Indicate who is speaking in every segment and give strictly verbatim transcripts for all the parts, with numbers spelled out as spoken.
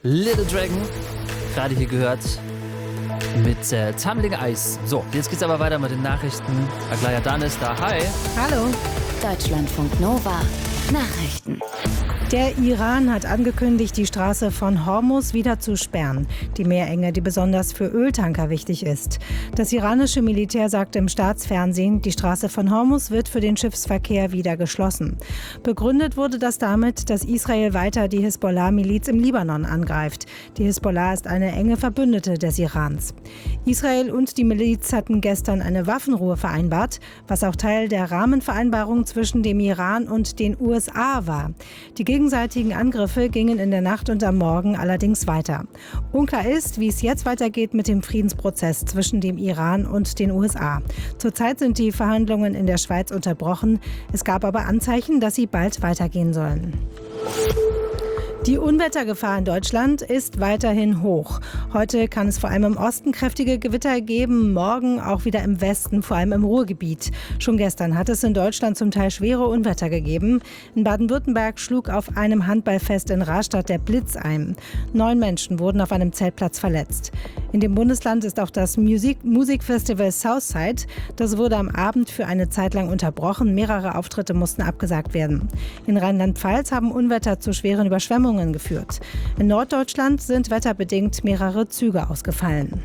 Speaker 1: Little Dragon, gerade hier gehört, mit äh, Tumbling Ice. So, jetzt geht's aber weiter mit den Nachrichten. Aglaya Dan ist da. Hi.
Speaker 2: Hallo.
Speaker 3: Deutschlandfunk Nova. Nachrichten.
Speaker 2: Der Iran hat angekündigt, die Straße von Hormuz wieder zu sperren. Die Meerenge, die besonders für Öltanker wichtig ist. Das iranische Militär sagte im Staatsfernsehen, die Straße von Hormuz wird für den Schiffsverkehr wieder geschlossen. Begründet wurde das damit, dass Israel weiter die Hisbollah-Miliz im Libanon angreift. Die Hisbollah ist eine enge Verbündete des Irans. Israel und die Miliz hatten gestern eine Waffenruhe vereinbart, was auch Teil der Rahmenvereinbarung zwischen dem Iran und den U S A war. Die gegenseitigen Angriffe gingen in der Nacht und am Morgen allerdings weiter. Unklar ist, wie es jetzt weitergeht mit dem Friedensprozess zwischen dem Iran und den U S A. Zurzeit sind die Verhandlungen in der Schweiz unterbrochen. Es gab aber Anzeichen, dass sie bald weitergehen sollen. Die Unwettergefahr in Deutschland ist weiterhin hoch. Heute kann es vor allem im Osten kräftige Gewitter geben, morgen auch wieder im Westen, vor allem im Ruhrgebiet. Schon gestern hat es in Deutschland zum Teil schwere Unwetter gegeben. In Baden-Württemberg schlug auf einem Handballfest in Rastatt der Blitz ein. Neun Menschen wurden auf einem Zeltplatz verletzt. In dem Bundesland ist auch das Musik- Musikfestival Southside. Das wurde am Abend für eine Zeit lang unterbrochen. Mehrere Auftritte mussten abgesagt werden. In Rheinland-Pfalz haben Unwetter zu schweren Überschwemmungen geführt. In Norddeutschland sind wetterbedingt mehrere Züge ausgefallen.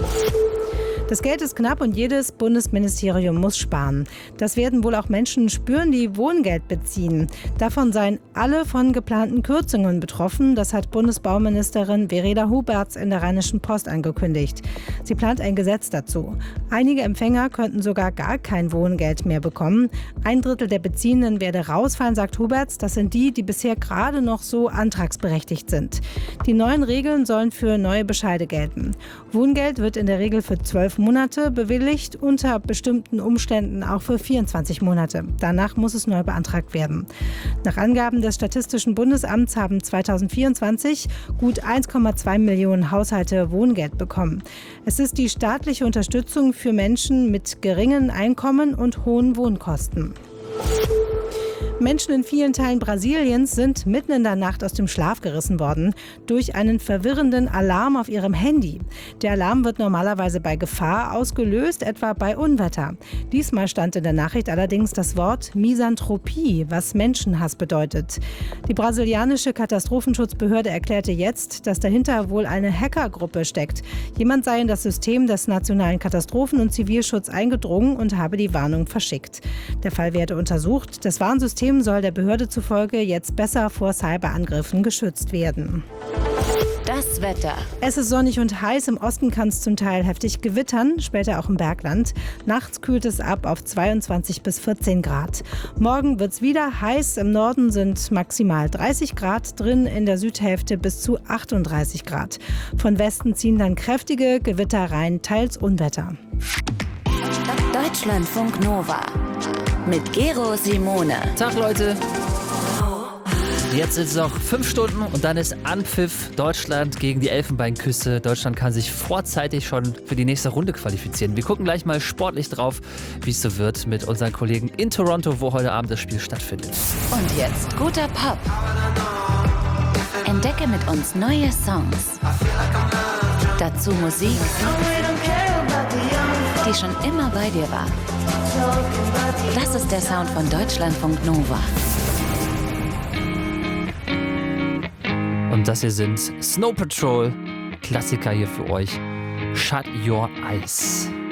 Speaker 2: Das Geld ist knapp und jedes Bundesministerium muss sparen. Das werden wohl auch Menschen spüren, die Wohngeld beziehen. Davon seien alle von geplanten Kürzungen betroffen. Das hat Bundesbauministerin Verena Huberts in der Rheinischen Post angekündigt. Sie plant ein Gesetz dazu. Einige Empfänger könnten sogar gar kein Wohngeld mehr bekommen. Ein Drittel der Beziehenden werde rausfallen, sagt Huberts. Das sind die, die bisher gerade noch so antragsberechtigt sind. Die neuen Regeln sollen für neue Bescheide gelten. Wohngeld wird in der Regel für zwölf Monate bewilligt, unter bestimmten Umständen auch für vierundzwanzig Monate. Danach muss es neu beantragt werden. Nach Angaben des Statistischen Bundesamts haben zweitausendvierundzwanzig gut eins Komma zwei Millionen Haushalte Wohngeld bekommen. Es ist die staatliche Unterstützung für Menschen mit geringen Einkommen und hohen Wohnkosten. Menschen in vielen Teilen Brasiliens sind mitten in der Nacht aus dem Schlaf gerissen worden durch einen verwirrenden Alarm auf ihrem Handy. Der Alarm wird normalerweise bei Gefahr ausgelöst, etwa bei Unwetter. Diesmal stand in der Nachricht allerdings das Wort Misanthropie, was Menschenhass bedeutet. Die brasilianische Katastrophenschutzbehörde erklärte jetzt, dass dahinter wohl eine Hackergruppe steckt. Jemand sei in das System des Nationalen Katastrophen- und Zivilschutz eingedrungen und habe die Warnung verschickt. Der Fall werde untersucht. Das Warnsystem soll der Behörde zufolge jetzt besser vor Cyberangriffen geschützt werden.
Speaker 3: Das Wetter.
Speaker 2: Es ist sonnig und heiß. Im Osten kann es zum Teil heftig gewittern, später auch im Bergland. Nachts kühlt es ab auf zweiundzwanzig bis vierzehn Grad. Morgen wird es wieder heiß. Im Norden sind maximal dreißig Grad drin, in der Südhälfte bis zu achtunddreißig Grad. Von Westen ziehen dann kräftige Gewitter rein, teils Unwetter.
Speaker 3: Deutschlandfunk Nova. Mit Gero Simone.
Speaker 1: Tag, Leute. Jetzt sind es noch fünf Stunden und dann ist Anpfiff. Deutschland gegen die Elfenbeinküste. Deutschland kann sich vorzeitig schon für die nächste Runde qualifizieren. Wir gucken gleich mal sportlich drauf, wie es so wird mit unseren Kollegen in Toronto, wo heute Abend das Spiel stattfindet.
Speaker 3: Und jetzt guter Pop. Entdecke mit uns neue Songs. Dazu Musik, die schon immer bei dir war. Das ist der Sound von Deutschlandfunk Nova.
Speaker 1: Und das hier sind Snow Patrol, Klassiker hier für euch. Shut Your Eyes.